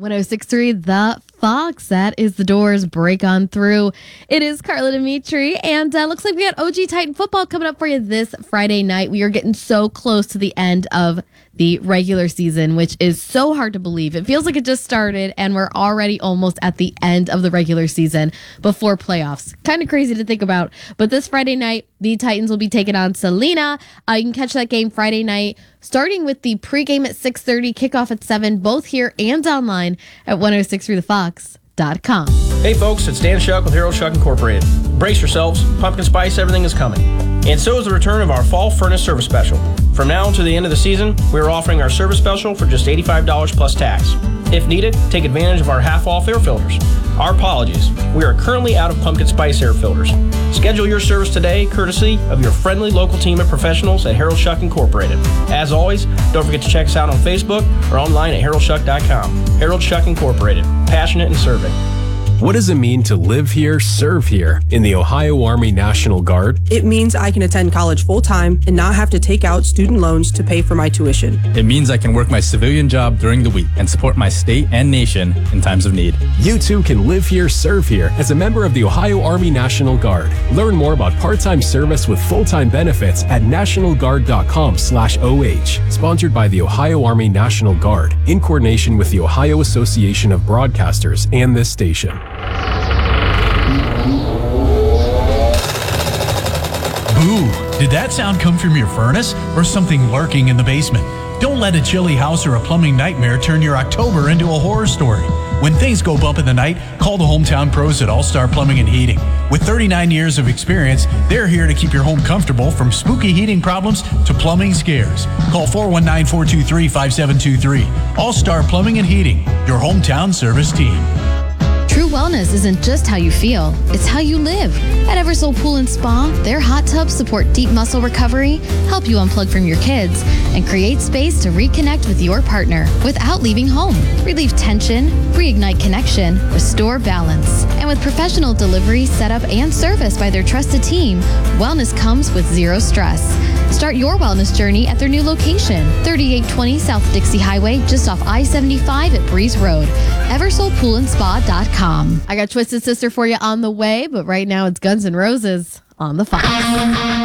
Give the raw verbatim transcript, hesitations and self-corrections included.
one oh six point three The Fox. That is the Doors. Break on through. It is Carla Dimitri, and uh, looks like we got O G Titan football coming up for you this Friday night. We are getting so close to the end of the regular season, which is so hard to believe. It feels like it just started, and we're already almost at the end of the regular season before playoffs. Kind of crazy to think about. But this Friday night, the Titans will be taking on Salina. Uh, you can catch that game Friday night, starting with the pregame at six thirty, kickoff at seven, both here and online at one oh six three the fox dot com. Hey folks, it's Dan Shuck with Harold Shuck Incorporated. Brace yourselves, pumpkin spice, everything is coming. And so is the return of our fall furnace service special. From now until the end of the season, we are offering our service special for just eighty-five dollars plus tax. If needed, take advantage of our half-off air filters. Our apologies, we are currently out of pumpkin spice air filters. Schedule your service today, courtesy of your friendly local team of professionals at Harold Shuck Incorporated. As always, don't forget to check us out on Facebook or online at harold shuck dot com. Harold Shuck Incorporated, passionate in serving. What does it mean to live here, serve here in the Ohio Army National Guard? It means I can attend college full-time and not have to take out student loans to pay for my tuition. It means I can work my civilian job during the week and support my state and nation in times of need. You too can live here, serve here as a member of the Ohio Army National Guard. Learn more about part-time service with full-time benefits at national guard dot com slash O H. Sponsored by the Ohio Army National Guard in coordination with the Ohio Association of Broadcasters and this station. Boo! Did that sound come from your furnace or something lurking in the basement? Don't let a chilly house or a plumbing nightmare turn your October into a horror story. When things go bump in the night, call the hometown pros at All Star Plumbing and Heating. With thirty-nine years of experience, they're here to keep your home comfortable from spooky heating problems to plumbing scares. Call four one nine, four two three, five seven two three. All Star Plumbing and Heating, your hometown service team. True wellness isn't just how you feel, it's how you live. At Eversoul Pool and Spa, their hot tubs support deep muscle recovery, help you unplug from your kids, and create space to reconnect with your partner without leaving home. Relieve tension, reignite connection, restore balance. And with professional delivery, setup, and service by their trusted team, wellness comes with zero stress. Start your wellness journey at their new location, thirty-eight twenty South Dixie Highway, just off I seventy-five at Breeze Road. eversoul pool and spa dot com. I got Twisted Sister for you on the way, but right now it's Guns N' Roses on the Fox.